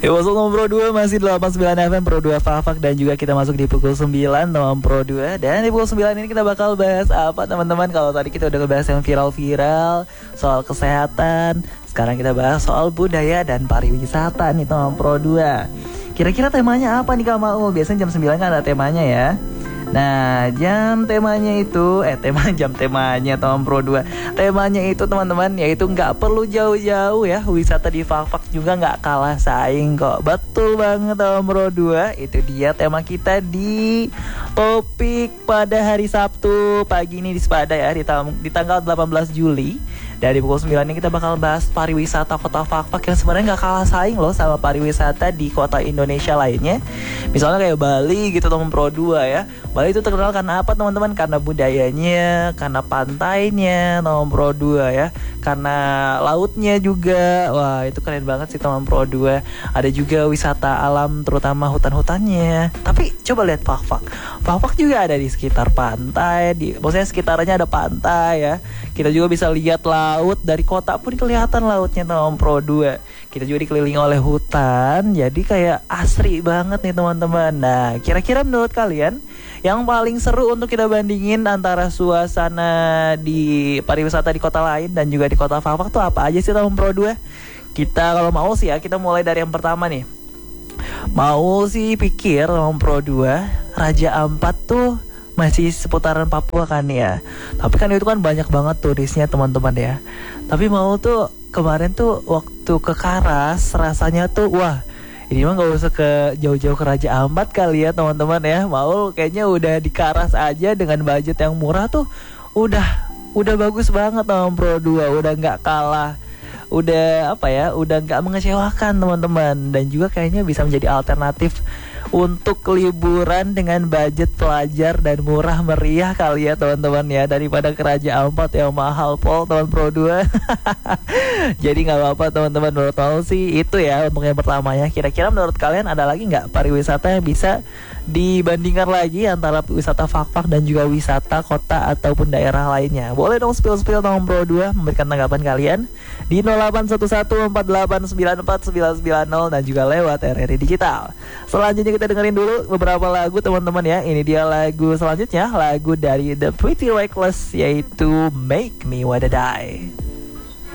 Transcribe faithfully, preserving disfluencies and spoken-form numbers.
Ya, masuk nomor Pro dua masih delapan puluh sembilan F M Pro dua Fak dan juga kita masuk di pukul sembilan nomor Pro dua. Dan di pukul sembilan ini kita bakal bahas apa teman-teman? Kalau tadi kita udah bahas yang viral-viral soal kesehatan, sekarang kita bahas soal budaya dan pariwisata nih nomor Pro dua. Kira-kira temanya apa nih Kak Mau? Biasanya jam sembilan kan ada temanya ya. Nah, jam temanya itu eh tema jam temanya Tom Pro dua. Temanya itu teman-teman yaitu nggak perlu jauh-jauh ya. Wisata di Fak-Fak juga nggak kalah saing kok. Betul banget Tom Pro dua. Itu dia tema kita di topik pada hari Sabtu pagi ini di Sepada ya, di, tam- di tanggal delapan belas Juli. Dari pukul sembilan ini kita bakal bahas pariwisata kota Fak-Fak yang sebenarnya nggak kalah saing loh sama pariwisata di kota Indonesia lainnya. Misalnya kayak Bali gitu Tom Pro dua ya. Bali itu terkenal karena apa teman-teman? Karena budayanya, karena pantainya Tom Pro dua ya. Karena lautnya juga. Wah, itu keren banget sih Tom Pro dua. Ada juga wisata alam terutama hutan-hutannya. Tapi coba lihat Fak-Fak. Fak-Fak juga ada di sekitar pantai, di maksudnya sekitarnya ada pantai ya. Kita juga bisa lihat laut, dari kota pun kelihatan lautnya Tom Pro dua. Kita juga dikelilingi oleh hutan, jadi kayak asri banget nih teman-teman. Nah, kira-kira menurut kalian yang paling seru untuk kita bandingin antara suasana di pariwisata di kota lain dan juga di kota Fak-Fak tuh apa aja sih Tom Pro dua? Kita kalau mau sih ya, kita mulai dari yang pertama nih. Mau sih pikir Tom Pro dua, Raja Ampat tuh masih seputaran Papua kan ya. Tapi kan itu kan banyak banget turisnya teman-teman ya. Tapi mau tuh kemarin tuh waktu ke Karas rasanya tuh wah, ini mah gak usah ke jauh-jauh ke Raja Ampat kali ya teman-teman ya. Mau kayaknya udah di Karas aja dengan budget yang murah tuh udah udah bagus banget Tom Pro dua, udah gak kalah, udah apa ya, udah gak mengecewakan teman-teman. Dan juga kayaknya bisa menjadi alternatif untuk liburan dengan budget pelajar dan murah meriah kali ya teman-teman ya, daripada ke Raja Ampat yang mahal pol teman Pro dua. Jadi gak apa-apa teman-teman, menurut aku sih itu ya untuk yang pertama ya. Kira-kira menurut kalian ada lagi gak pariwisata yang bisa dibandingkan lagi antara wisata Fak-Fak dan juga wisata kota ataupun daerah lainnya? Boleh dong spill-spill Tom Pro dua memberikan tanggapan kalian di nol delapan satu satu empat delapan sembilan empat sembilan sembilan nol dan juga lewat R R I Digital. Selanjutnya kita dengerin dulu beberapa lagu teman-teman ya. Ini dia lagu selanjutnya, lagu dari The Pretty Reckless yaitu Make Me Wanna Die.